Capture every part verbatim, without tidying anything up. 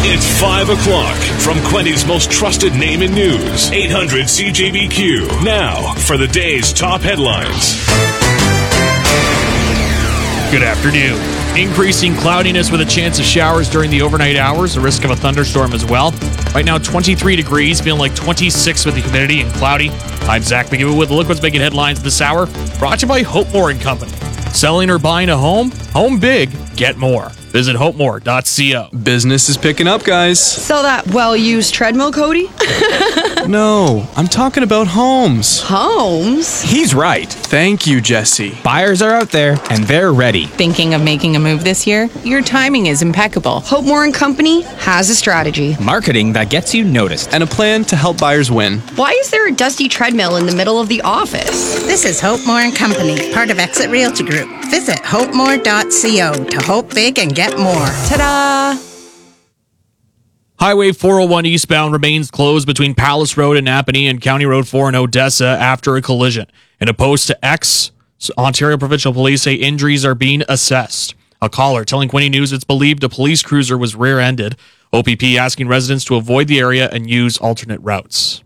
It's five o'clock from Quenty's most trusted name in news, eight hundred C J B Q. Now for the day's top headlines. Good afternoon. Increasing cloudiness with a chance of showers during the overnight hours, a risk of a thunderstorm as well. Right now, twenty-three degrees, feeling like twenty-six with the humidity and cloudy. I'm Zach McGill with Look What's Making Headlines this hour, brought to you by Hope More and Company. Selling or buying a home? Home big, get more. Visit hope more dot co. Business is picking up, guys. So that well-used treadmill, Cody? No, I'm talking about homes. Homes? He's right. Thank you, Jesse. Buyers are out there, and they're ready. Thinking of making a move this year? Your timing is impeccable. Hope More and Company has a strategy. Marketing that gets you noticed. And a plan to help buyers win. Why is there a dusty treadmill in the middle of the office? This is Hope More and Company, part of Exit Realty Group. Visit hope more dot co to hope big and get more. Ta-da! Highway four oh one eastbound remains closed between Palace Road in Napanee and County Road four in Odessa after a collision. In a post to X, Ontario Provincial Police say injuries are being assessed. A caller telling Quinte News it's believed a police cruiser was rear-ended. O P P asking residents to avoid the area and use alternate routes.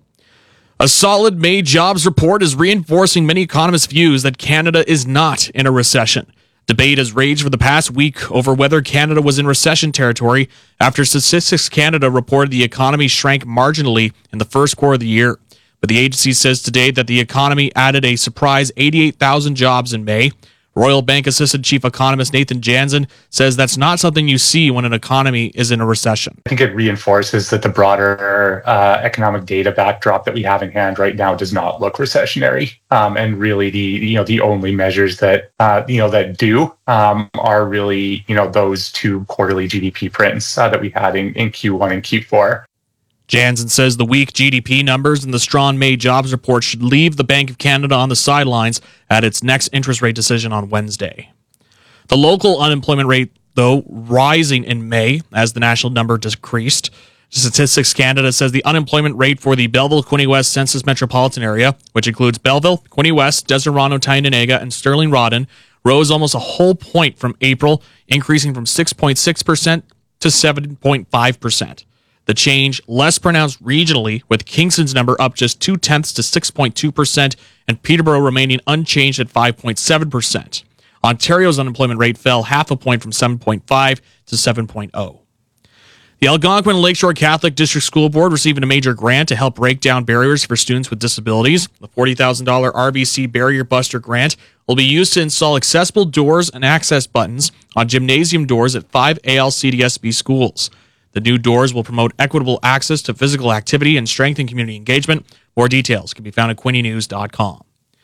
A solid May jobs report is reinforcing many economists' views that Canada is not in a recession. Debate has raged for the past week over whether Canada was in recession territory after Statistics Canada reported the economy shrank marginally in the first quarter of the year. But the agency says today that the economy added a surprise eighty-eight thousand jobs in May. Royal Bank Assistant Chief Economist Nathan Jansen says that's not something you see when an economy is in a recession. I think it reinforces that the broader uh, economic data backdrop that we have in hand right now does not look recessionary. Um, and really, the you know the only measures that uh, you know that do um, are really you know those two quarterly G D P prints uh, that we had in, in Q one and Q four. Jansen says the weak G D P numbers and the strong May jobs report should leave the Bank of Canada on the sidelines at its next interest rate decision on Wednesday. The local unemployment rate, though, rising in May as the national number decreased. Statistics Canada says the unemployment rate for the Belleville-Quinte West Census Metropolitan Area, which includes Belleville, Quinte West, Deserano, Tyendinaga, and Sterling-Rawdon, rose almost a whole point from April, increasing from six point six percent to seven point five percent. The change less pronounced regionally, with Kingston's number up just two-tenths to six point two percent and Peterborough remaining unchanged at five point seven percent. Ontario's unemployment rate fell half a point from seven point five to seven point oh. The Algonquin Lakeshore Catholic District School Board receiving a major grant to help break down barriers for students with disabilities. The forty thousand dollars R B C Barrier Buster grant will be used to install accessible doors and access buttons on gymnasium doors at five A L C D S B schools. The new doors will promote equitable access to physical activity and strengthen community engagement. More details can be found at quinte news dot com.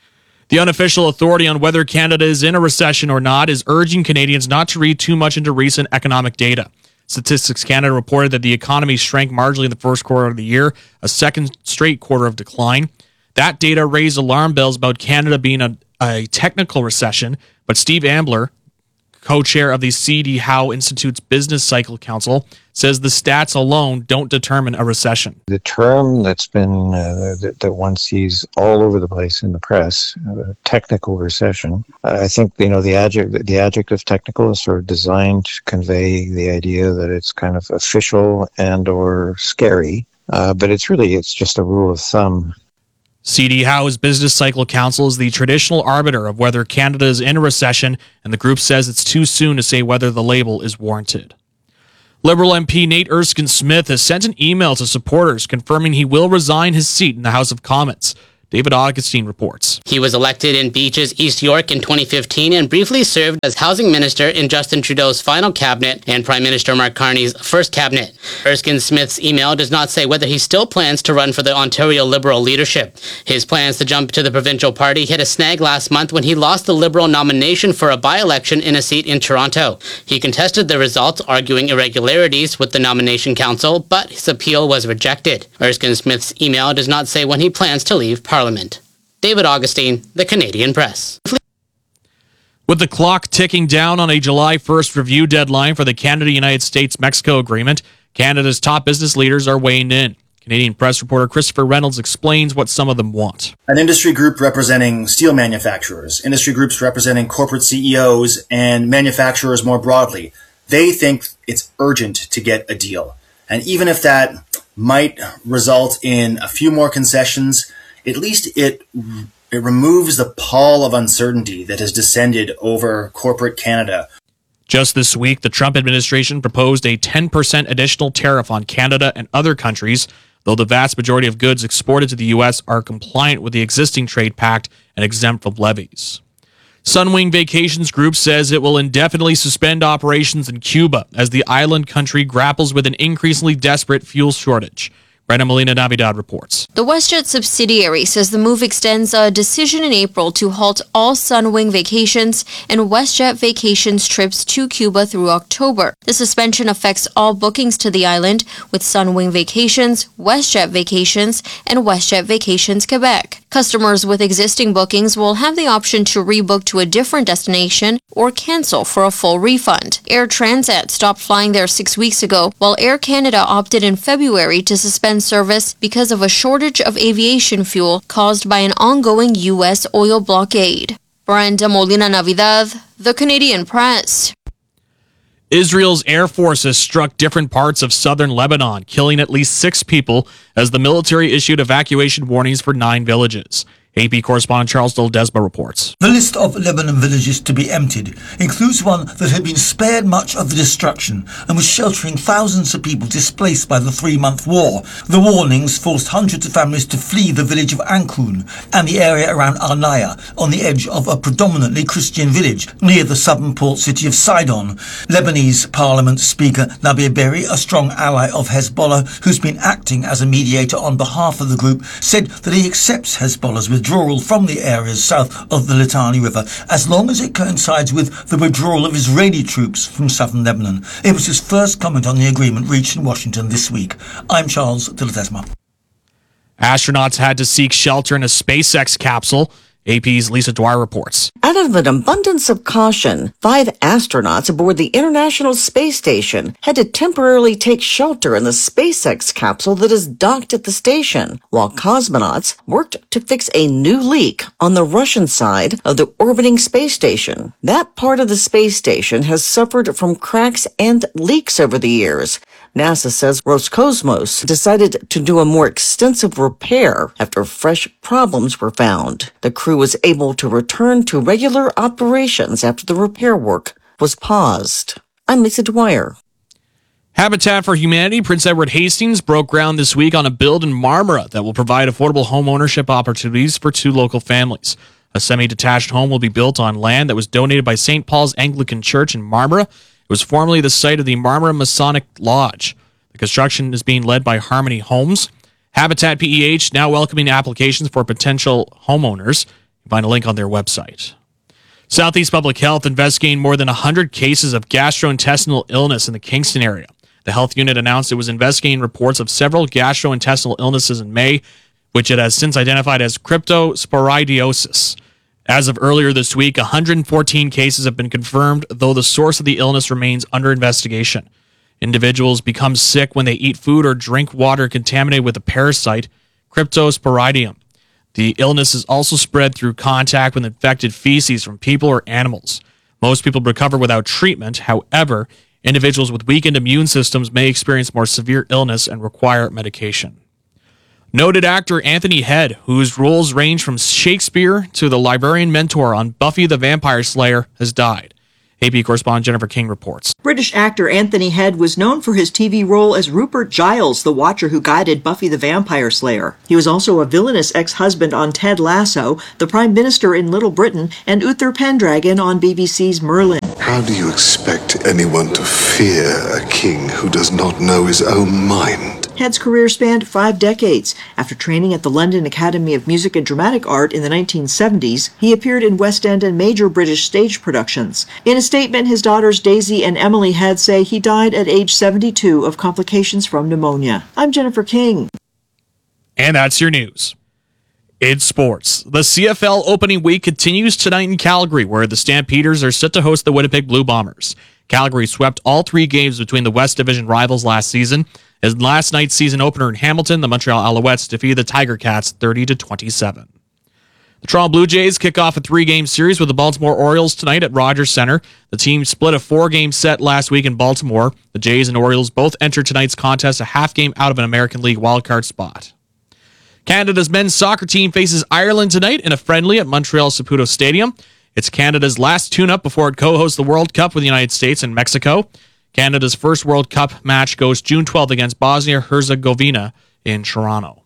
The unofficial authority on whether Canada is in a recession or not is urging Canadians not to read too much into recent economic data. Statistics Canada reported that the economy shrank marginally in the first quarter of the year, a second straight quarter of decline. That data raised alarm bells about Canada being a, a technical recession, but Steve Ambler, co-chair of the C D Howe Institute's Business Cycle Council, says the stats alone don't determine a recession. The term that's been, uh, that, that one sees all over the place in the press, uh, technical recession, I think, you know, the adjective, the adjective technical is sort of designed to convey the idea that it's kind of official and or scary, uh, but it's really, it's just a rule of thumb. C D Howe's Business Cycle Council is the traditional arbiter of whether Canada is in a recession, and the group says it's too soon to say whether the label is warranted. Liberal M P Nate Erskine-Smith has sent an email to supporters confirming he will resign his seat in the House of Commons. David Augustine reports. He was elected in Beaches, East York in twenty fifteen and briefly served as housing minister in Justin Trudeau's final cabinet and Prime Minister Mark Carney's first cabinet. Erskine-Smith's email does not say whether he still plans to run for the Ontario Liberal leadership. His plans to jump to the provincial party hit a snag last month when he lost the Liberal nomination for a by-election in a seat in Toronto. He contested the results, arguing irregularities with the nomination council, but his appeal was rejected. Erskine-Smith's email does not say when he plans to leave Parliament. Parliament. David Augustine, The Canadian Press. With the clock ticking down on a July first review deadline for the Canada-United States-Mexico agreement, Canada's top business leaders are weighing in. Canadian Press reporter Christopher Reynolds explains what some of them want. An industry group representing steel manufacturers, industry groups representing corporate C E Os, and manufacturers more broadly. They think it's urgent to get a deal. And even if that might result in a few more concessions, at least it it removes the pall of uncertainty that has descended over corporate Canada. Just this week, the Trump administration proposed a ten percent additional tariff on Canada and other countries, though the vast majority of goods exported to the U S are compliant with the existing trade pact and exempt from levies. Sunwing Vacations Group says it will indefinitely suspend operations in Cuba as the island country grapples with an increasingly desperate fuel shortage. Brenda Molina Navidad reports. The WestJet subsidiary says the move extends a decision in April to halt all Sunwing Vacations and WestJet Vacations trips to Cuba through October. The suspension affects all bookings to the island, with Sunwing Vacations, WestJet Vacations, and WestJet Vacations Quebec. Customers with existing bookings will have the option to rebook to a different destination or cancel for a full refund. Air Transat stopped flying there six weeks ago, while Air Canada opted in February to suspend service because of a shortage of aviation fuel caused by an ongoing U S oil blockade. Brenda Molina Navidad, The Canadian Press. Israel's air forces struck different parts of southern Lebanon, killing at least six people as the military issued evacuation warnings for nine villages. A P correspondent Charles Dildesma reports. The list of Lebanon villages to be emptied includes one that had been spared much of the destruction and was sheltering thousands of people displaced by the three-month war. The warnings forced hundreds of families to flee the village of Ankun and the area around Arnaya on the edge of a predominantly Christian village near the southern port city of Sidon. Lebanese Parliament Speaker Nabil Berri, a strong ally of Hezbollah who's been acting as a mediator on behalf of the group, said that he accepts Hezbollah's withdrawal from the areas south of the Litani River as long as it coincides with the withdrawal of Israeli troops from southern Lebanon. It was his first comment on the agreement reached in Washington this week. I'm Charles Dildesma. Astronauts had to seek shelter in a SpaceX capsule. A P's Lisa Dwyer reports. Out of an abundance of caution, five astronauts aboard the International Space Station had to temporarily take shelter in the SpaceX capsule that is docked at the station, while cosmonauts worked to fix a new leak on the Russian side of the orbiting space station. That part of the space station has suffered from cracks and leaks over the years. NASA says Roscosmos decided to do a more extensive repair after fresh problems were found. The crew was able to return to regular operations after the repair work was paused. I'm Lisa Dwyer. Habitat for Humanity Prince Edward Hastings broke ground this week on a build in Marmora that will provide affordable home ownership opportunities for two local families. A semi-detached home will be built on land that was donated by Saint Paul's Anglican Church in Marmora. It was formerly the site of the Marmora Masonic Lodge. The construction is being led by Harmony Homes. Habitat P E H now welcoming applications for potential homeowners. You can find a link on their website. Southeast Public Health investigating more than one hundred cases of gastrointestinal illness in the Kingston area. The health unit announced it was investigating reports of several gastrointestinal illnesses in May, which it has since identified as cryptosporidiosis. As of earlier this week, one hundred fourteen cases have been confirmed, though the source of the illness remains under investigation. Individuals become sick when they eat food or drink water contaminated with a parasite, Cryptosporidium. The illness is also spread through contact with infected feces from people or animals. Most people recover without treatment. However, individuals with weakened immune systems may experience more severe illness and require medication. Noted actor Anthony Head, whose roles range from Shakespeare to the librarian mentor on Buffy the Vampire Slayer, has died. A P correspondent Jennifer King reports. British actor Anthony Head was known for his T V role as Rupert Giles, the Watcher who guided Buffy the Vampire Slayer. He was also a villainous ex-husband on Ted Lasso, the Prime Minister in Little Britain, and Uther Pendragon on B B C's Merlin. How do you expect anyone to fear a king who does not know his own mind? Head's career spanned five decades. After training at the London Academy of Music and Dramatic Art in the nineteen seventies, he appeared in West End and major British stage productions. In a statement, his daughters Daisy and Emily Head say he died at age seventy-two of complications from pneumonia. I'm Jennifer King. And that's your news. In sports, the C F L opening week continues tonight in Calgary, where the Stampeders are set to host the Winnipeg Blue Bombers. Calgary swept all three games between the West Division rivals last season. As last night's season opener in Hamilton, the Montreal Alouettes defeated the Tiger Cats thirty to twenty-seven. The Toronto Blue Jays kick off a three-game series with the Baltimore Orioles tonight at Rogers Center. The team split a four-game set last week in Baltimore. The Jays and Orioles both enter tonight's contest a half game out of an American League wildcard spot. Canada's men's soccer team faces Ireland tonight in a friendly at Montreal Saputo Stadium. It's Canada's last tune-up before it co-hosts the World Cup with the United States and Mexico. Canada's first World Cup match goes June twelfth against Bosnia-Herzegovina in Toronto.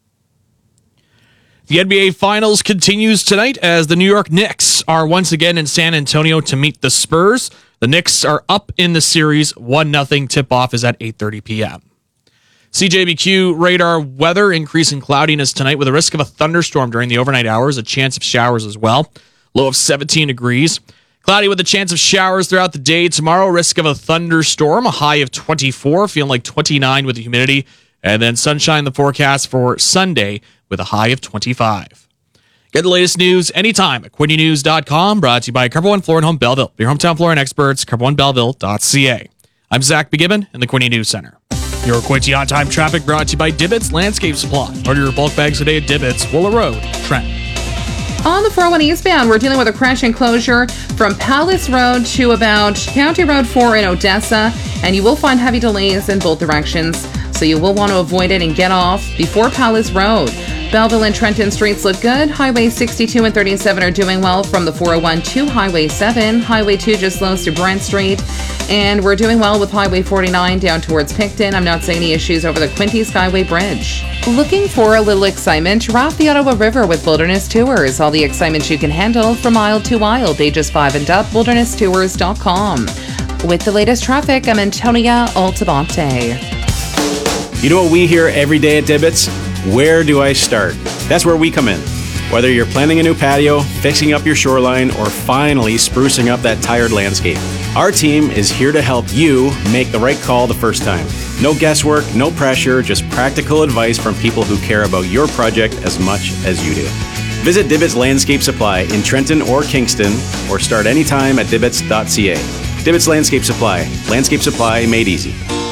The N B A Finals continues tonight as the New York Knicks are once again in San Antonio to meet the Spurs. The Knicks are up in the series, one nothing. Tip-off is at eight thirty p.m. C J B Q radar weather, increasing cloudiness tonight with a risk of a thunderstorm during the overnight hours, a chance of showers as well. Low of seventeen degrees. Cloudy with a chance of showers throughout the day tomorrow, risk of a thunderstorm, a high of twenty-four, feeling like twenty-nine with the humidity. And then sunshine in the forecast for Sunday with a high of twenty-five. Get the latest news anytime at Quinte News dot com, brought to you by Carpet One Flooring Home Belleville. Your hometown flooring experts, carpet one belleville dot c a. I'm Zach McGibbon in the Quinte News Center. Your Quinte on-time traffic brought to you by Dibbits Landscape Supply. Order your bulk bags today at Dibbits, Wooler Road, Trent. On the four oh one eastbound, we're dealing with a crash and closure from Palace Road to about County Road four in Odessa, and you will find heavy delays in both directions, so you will want to avoid it and get off before Palace Road. Belleville and Trenton streets look good. Highway sixty-two and thirty-seven are doing well from the four oh one to Highway seven. Highway two just slows to Brent Street. And we're doing well with Highway forty-nine down towards Picton. I'm not seeing any issues over the Quinte Skyway Bridge. Looking for a little excitement? Raft the Ottawa River with Wilderness Tours. All the excitement you can handle from aisle to aisle. Ages five and up, wilderness tours dot com. With the latest traffic, I'm Antonia Altabante. You know what we hear every day at Dibbits? Where do I start? That's where we come in. Whether you're planning a new patio, fixing up your shoreline, or finally sprucing up that tired landscape, our team is here to help you make the right call the first time. No guesswork, no pressure, just practical advice from people who care about your project as much as you do. Visit Dibbits Landscape Supply in Trenton or Kingston, or start anytime at dibbits dot c a. Dibbits Landscape Supply. Landscape supply made easy.